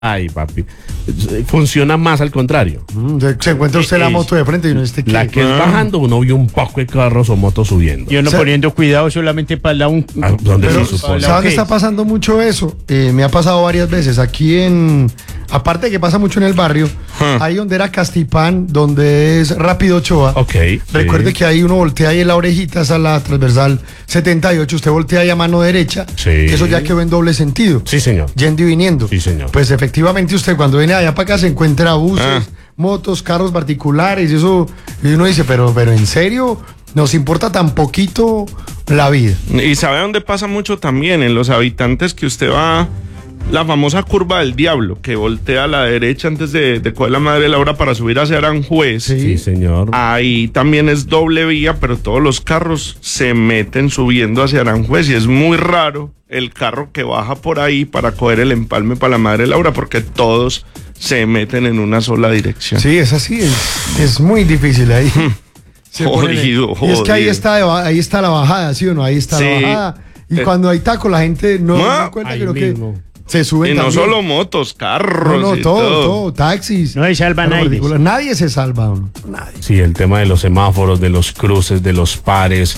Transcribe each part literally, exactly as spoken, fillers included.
Ay, papi. Funciona más al contrario. Mm, se encuentra usted Es- la moto de frente y no este La que es bajando, uno vio un poco de carros o motos subiendo. Y uno O sea, poniendo cuidado solamente para la un... Ah, ¿dónde Pero, se supone? ¿sabe dónde Ok. está pasando mucho eso? Eh, me ha pasado varias veces. Aquí en... Aparte de que pasa mucho en el barrio, Huh. ahí donde era Castipán, donde es Rápido Ochoa. Ok. Recuerde sí. que ahí uno voltea ahí en la orejita, esa es la transversal setenta y ocho, usted voltea ahí a mano derecha. Sí. Eso ya quedó en doble sentido. Sí, señor. Yendo y viniendo. Sí, señor. Pues efectivamente usted cuando viene allá para acá se encuentra buses, Ah. motos, carros particulares y eso. Y uno dice, pero, pero ¿en serio? ¿Nos importa tan poquito la vida? Y sabe dónde pasa mucho también, en los habitantes que usted va, la famosa curva del diablo, que voltea a la derecha antes de, de coger la Madre Laura para subir hacia Aranjuez. Sí, señor. Ahí también es doble vía, pero todos los carros se meten subiendo hacia Aranjuez y es muy raro el carro que baja por ahí para coger el empalme para la Madre Laura, porque todos se meten en una sola dirección. Sí, es así, es, es muy difícil ahí. Se pone- Jodido, Y es que ahí jodido. está, de ba- ahí está la bajada, ¿sí o no? Ahí está Sí. la bajada. Y Eh. cuando hay taco, la gente no se Ma, da cuenta ahí que, lo que mismo. se suben Y no también. solo motos, carros. No, no, y todo, todo. todo, taxis. No se salva carros nadie. particulares. Nadie se salva, ¿no? Nadie. Sí, el tema de los semáforos, de los cruces, de los pares,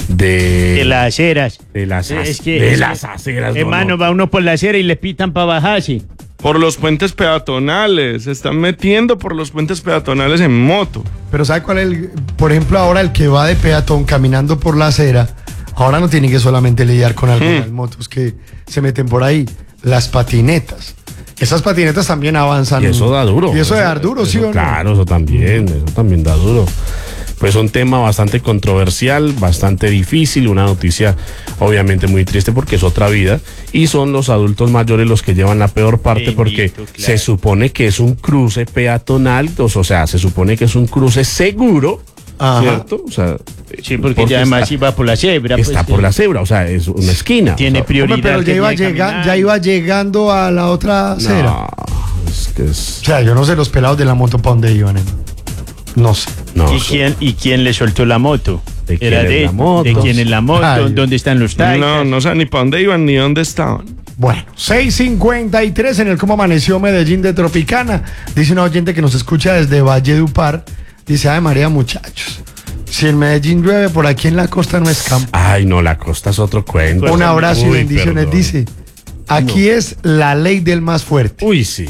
de, De las aceras. de las, ac- Es que- de es las que, aceras. Hermano, no, no. va uno por la acera y le pitan para bajarse. Por los puentes peatonales, se están metiendo por los puentes peatonales en moto. Pero ¿sabe cuál es el, por ejemplo, ahora el que va de peatón caminando por la acera, ahora no tiene que solamente lidiar con algunas motos que se meten por ahí, las patinetas. Esas patinetas también avanzan. Y eso da duro. Y eso de dar duro, ¿sí Eso, o no? Claro, eso también, eso también da duro. Pues un tema bastante controversial, bastante difícil, una noticia obviamente muy triste porque es otra vida y son los adultos mayores los que llevan la peor parte Bendito, porque claro. se supone que es un cruce peatonal, o sea, se supone que es un cruce seguro, Ajá. ¿cierto? O sea, Sí, porque, ya además está, iba por la cebra. está pues, por la cebra, o sea, es una esquina. Tiene o sea, prioridad. Hombre, pero ya que iba, viene llega- caminando. ya iba llegando a la otra acera. no, es que es, O sea, yo no sé los pelados de la moto para dónde iban. ¿eh? No sé. no, ¿Y quién, ¿Y quién le soltó la moto? ¿De quién Era es de, la moto? ¿De quién es la moto? Ay. ¿Dónde están los taicas? No, no saben ni para dónde iban ni dónde estaban. Bueno, seis cincuenta y tres en el Cómo Amaneció Medellín de Tropicana. Dice una oyente que nos escucha desde Valledupar. Dice, ay María, muchachos, si en Medellín llueve, por aquí en la costa no es campo. Ay, no, la costa es otro cuento. Un abrazo y Uy, bendiciones. perdón. Dice, aquí es la ley del más fuerte. Uy, sí.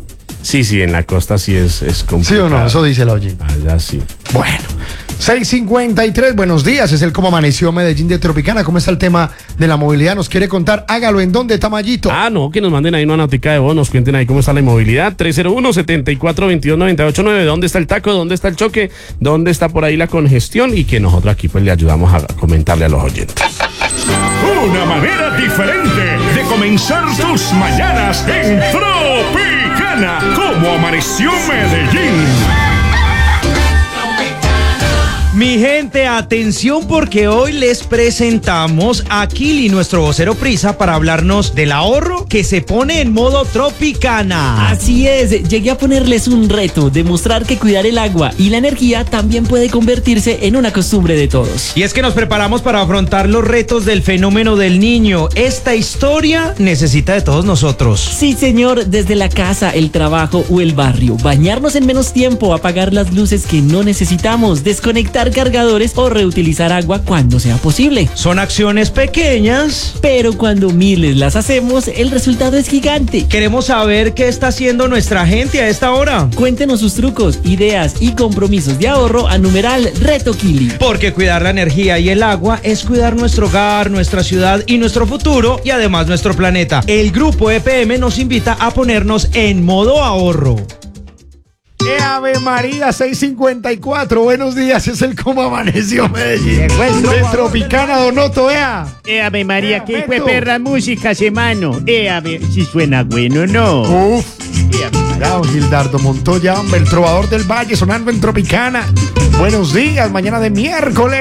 Sí, sí, en la costa sí es, es ¿Sí complicado. o no? Eso dice la oyente. Allá sí. Bueno, seis cincuenta y tres, buenos días. Es el Cómo Amaneció Medellín de Tropicana. ¿Cómo está el tema de la movilidad? ¿Nos quiere contar? Hágalo. ¿En dónde, Tamayito? Ah, no, que nos manden ahí una notica de voz, nos cuenten ahí cómo está la movilidad. tres cero uno, setenta y cuatro, veintidós, noventa y ocho, nueve. ¿Dónde está el taco? ¿Dónde está el choque? ¿Dónde está por ahí la congestión? Y que nosotros aquí pues le ayudamos a comentarle a los oyentes. Una manera diferente de comenzar tus mañanas en Tropicana, como amaneció Medellín. Mi gente, atención porque hoy les presentamos a Kili, nuestro vocero prisa, para hablarnos del ahorro que se pone en modo Tropicana. Así es, llegué a ponerles un reto, demostrar que cuidar el agua y la energía también puede convertirse en una costumbre de todos. Y es que nos preparamos para afrontar los retos del fenómeno del niño. Esta historia necesita de todos nosotros. Sí, señor, desde la casa, el trabajo o el barrio, bañarnos en menos tiempo, apagar las luces que no necesitamos, desconectar cargadores o reutilizar agua cuando sea posible. Son acciones pequeñas. Pero cuando miles las hacemos, el resultado es gigante. Queremos saber qué está haciendo nuestra gente a esta hora. Cuéntenos sus trucos, ideas y compromisos de ahorro a numeral Reto Kili. Porque cuidar la energía y el agua es cuidar nuestro hogar, nuestra ciudad y nuestro futuro y además nuestro planeta. El grupo E P M nos invita a ponernos en modo ahorro. ¡Eh, Ave María! seis cincuenta y cuatro, buenos días. Es el Cómo Amaneció Medellín de Tropicana, Donoto, ea. Eh, Ave María, qué Beto. fue perra música, hermano. Eh, Ave, si suena bueno, ¿no? Uf. Eh, Ave María. Ya, don Gildardo Montoya, hombre, el trovador del Valle, sonando en Tropicana. Buenos días, mañana de miércoles.